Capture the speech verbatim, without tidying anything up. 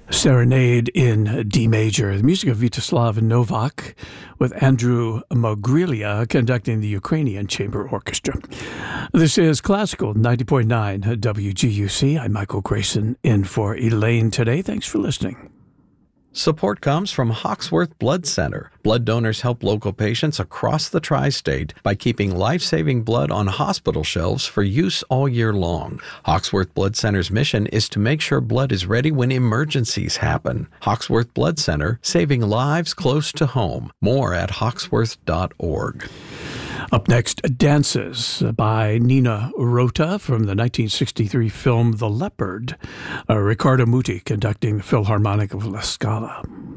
Serenade in D major, the music of Vyacheslav Novak, with Andrew Mogrilia conducting the Ukrainian Chamber Orchestra. This is Classical ninety point nine W G U C. I'm Michael Grayson in for Elaine today. Thanks for listening. Support comes from Hawksworth Blood Center. Blood donors help local patients across the tri-state by keeping life-saving blood on hospital shelves for use all year long. Hawksworth Blood Center's mission is to make sure blood is ready when emergencies happen. Hawksworth Blood Center, saving lives close to home. More at hawksworth dot org. Up next, Dances by Nina Rota from the nineteen sixty-three film The Leopard. Uh, Riccardo Muti conducting the Philharmonic of La Scala.